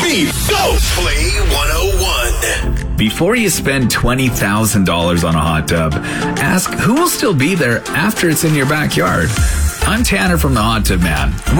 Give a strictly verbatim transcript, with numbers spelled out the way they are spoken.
three, go! Play one oh one. Before you spend twenty thousand dollars on a hot tub, ask who will still be there after it's in your backyard. I'm Tanner from the Hot Tub Man.